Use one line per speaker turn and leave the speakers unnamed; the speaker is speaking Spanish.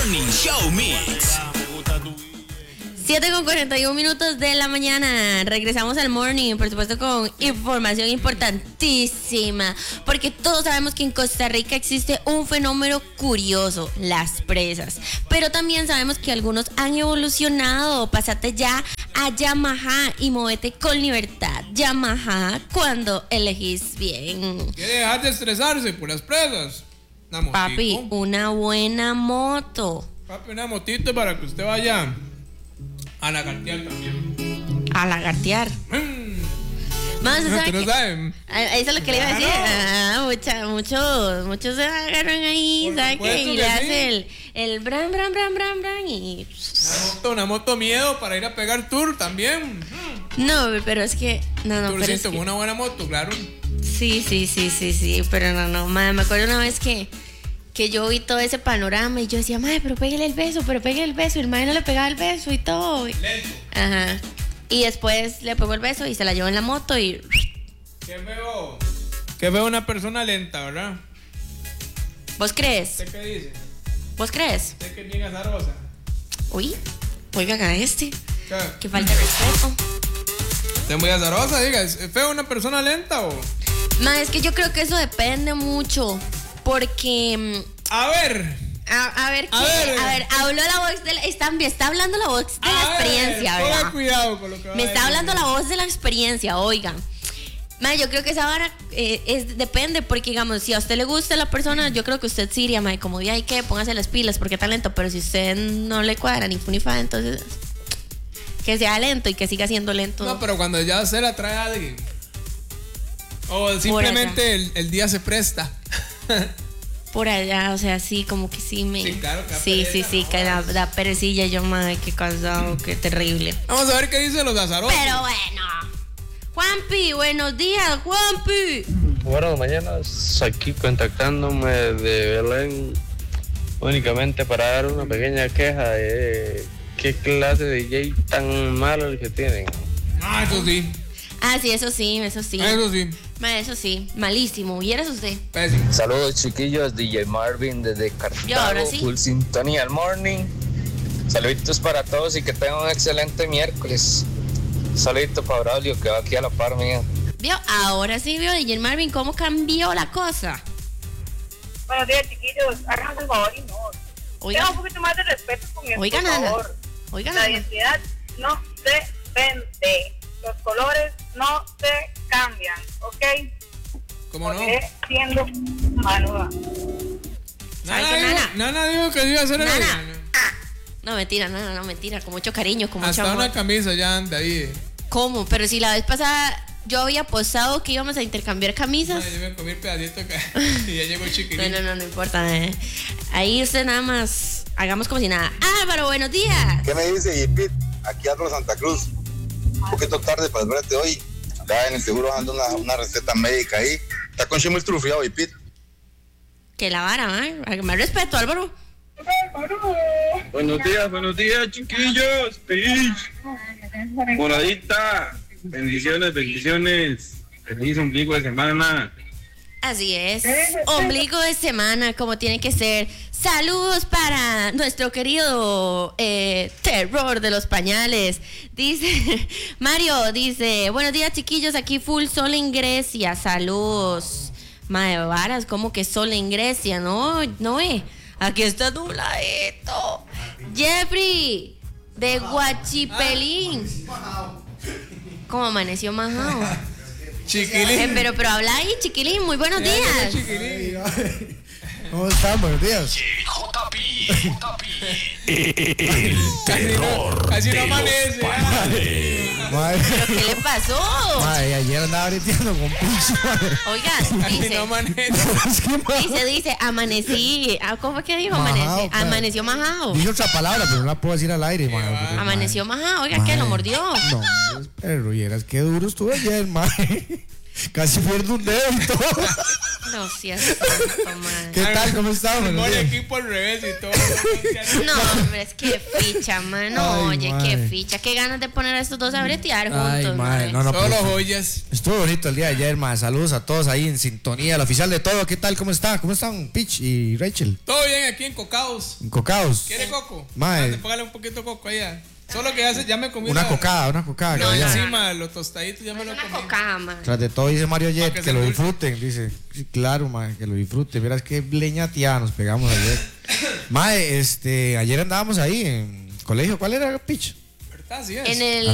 Morning Show Mix.
7:41 de la mañana. Regresamos al morning, por supuesto, con información importantísima. Porque todos sabemos que en Costa Rica existe un fenómeno curioso: las presas. Pero también sabemos que algunos han evolucionado. Pásate ya a Yamaha y móvete con libertad. Yamaha, cuando elegís bien.
¿Quiere dejar de estresarse por las presas?
Papi, una buena moto.
Papi, una motito para que usted vaya a lagartear también.
A lagartear. Más,
¿Usted no sabe?
Eso es lo que le iba a decir. Muchos se agarran ahí, ¿sabes qué? Y le hace el bran y...
Una moto miedo para ir a pegar tour también.
No, pero es que... No,
Tourcito
pero es que...
con una buena moto, claro.
Sí, pero no. Madre, me acuerdo una vez que yo vi todo ese panorama y yo decía, madre, pero pégale el beso. Y el madre no le pegaba el beso y todo.
Lento.
Ajá. Y después le pegó el beso y se la llevó en la moto y...
Qué veo una persona lenta, ¿verdad?
¿Vos crees?
¿Usted qué dice?
¿Vos crees?
¿Usted qué bien azarosa?
Uy, oigan a este.
¿Qué?
Que falta de respeto.
¿Usted es muy azarosa? Diga, ¿es feo una persona lenta o...?
Ma, es que yo creo que eso depende mucho. Porque...
A ver,
habló la voz de la... Está hablando la voz de la experiencia,
ponga
¿verdad?
cuidado con lo que va a
Me está
decir.
hablando la voz de la experiencia, oigan. Ma, yo creo que esa vara depende, porque digamos, si a usted le gusta la persona, yo creo que usted sí iría, ma, como de ahí que póngase las pilas, porque está lento. Pero si usted no le cuadra ni fu ni fa, entonces que sea lento y que siga siendo lento.
No, pero cuando ya se la trae a alguien. O simplemente el día se presta.
Por allá, o sea, sí, como que sí me...
Sí, claro, que da
sí,
pereza,
sí,
¿no?
que da perecilla. Yo, madre, qué cansado, qué terrible.
Vamos a ver qué dicen los azarosos.
Pero bueno, Juanpi, buenos días, Juanpi.
Buenas mañanas, aquí contactándome de Belén únicamente para dar una pequeña queja de qué clase de DJ tan malo el que tienen.
Ah, eso sí.
Ah, sí, eso sí.
Eso sí.
Ma, eso sí, malísimo. ¿Y eres usted?
Pésimo.
Saludos chiquillos, DJ Marvin desde
Yo, ahora
Cartago,
sí.
full sintonía al morning. Saluditos para todos y que tengan un excelente miércoles. Saludito para Braulio que va aquí a la par mía.
¿Vio? Ahora sí, vio, DJ Marvin, cómo cambió la cosa.
Buenos días, chiquillos. Háganos el favor y no.
Oiga.
Tenga un poquito más de respeto con esto,
Oigan,
por
Ana.
favor.
Oigan,
La
Ana.
identidad no se vende. Los colores no se cambian, ¿ok?
¿Cómo no?
Porque siendo manuda.
Nana dijo que iba a hacer el
Nana. No, mentira, no, mentira. Con mucho cariño, con mucho
hasta
amor.
una camisa ya anda ahí.
¿Cómo? Pero si la vez pasada yo había apostado que íbamos a intercambiar camisas.
Ay, yo me comí el pedacito acá y ya llegó el chiquilín.
No importa. Ahí usted nada más hagamos como si nada. Álvaro, buenos días.
¿Qué me dice Yipit? Aquí Álvaro Santa Cruz. Un poquito tarde para verte hoy. Acá en el seguro dando una receta médica ahí. Está con muy trufiado, Yipit.
Que la vara, más respeto, Álvaro.
Buenos días chiquillos. Peace. Moradita. Bendiciones. Feliz ombligo de semana.
Así es. Ombligo de semana, como tiene que ser. Saludos para nuestro querido terror de los pañales. Dice Mario, dice, buenos días chiquillos, aquí full sol en Grecia. Saludos. Madre varas, como que sol en Grecia, no, aquí está nubladito. Jeffrey, de Guachipelín. ¿Cómo amaneció majao?
Chiquilín.
Pero habla ahí, chiquilín, muy buenos
Ya llegó el
días.
chiquilín.
¿Cómo están? Buenos días.
El terror
Así
de
no
los
amanece.
pañales.
Madre,
¿Pero qué le pasó?
madre, ayer andaba breteando con piso, madre.
Oigan,
Así no amanece.
Es que, madre,
dice, amanecí. ¿Cómo fue que dijo?
Majao, pues.
Amaneció majao.
Dije otra palabra, pero no la puedo decir al aire, madre. porque,
Amaneció majao. Oiga,
madre,
¿qué? ¿Lo mordió?
No, es perro, y eras qué duro estuve ayer, madre. Casi pierdo un dedo y todo.
No, sí, es cierto, madre.
¿Qué tal? ¿Cómo estás?
Pone
Buenos días.
equipo al revés y todo.
No, hombre, es que ficha, man. No,
Ay,
oye,
madre.
qué ficha. Qué ganas de poner a estos dos a bretear juntos,
Ay, madre,
madre.
no,
Solo
pero
joyas.
estuvo bonito el día de ayer, madre. Saludos a todos ahí en sintonía, el oficial de todo. ¿Qué tal? ¿Cómo está? ¿Cómo están, Pitch y Rachel?
Todo bien bien aquí en Cocaos.
¿En Cocaos?
¿Quiere coco?
Mae.
Póngale un poquito de coco allá. Solo que ya me comí
Una cocada.
No,
que ya.
encima, los tostaditos ya me lo
Una
comí.
coca, man.
Tras de todo dice Mario Jet,
Pa' que
que
se
lo
endulce.
disfruten, dice. Sí, claro, mae, que lo disfruten. Verás qué leña tía nos pegamos ayer. Mae, ayer andábamos ahí en colegio. ¿Cuál era, Pitch?
¿Verdad? Así es.
En el